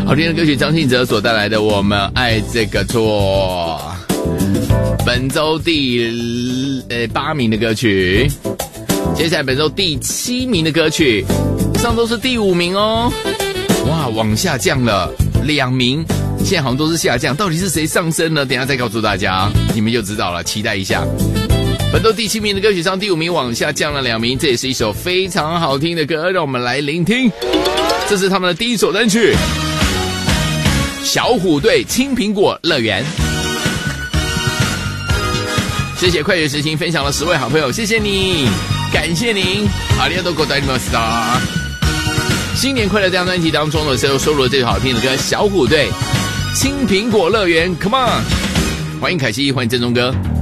好听的歌曲，张信哲所带来的《我们爱这个错》，本周第8名的歌曲。接下来本周第7名的歌曲，上周是第5名哦，哇，往下降了2名，现在好像都是下降，到底是谁上升呢？等一下再告诉大家，你们就知道了，期待一下。本周第7名的歌曲上第5名往下降了2名，这也是一首非常好听的歌，让我们来聆听。这是他们的第一首单曲，小虎队青苹果乐园。谢谢快乐时情分享了10位好朋友，谢谢你，感谢您，ありがとうございました。新年快乐这张专辑当中呢，收录了这首好听的歌，小虎队青苹果乐园 ，Come on！ 欢迎凯西，欢迎郑中哥。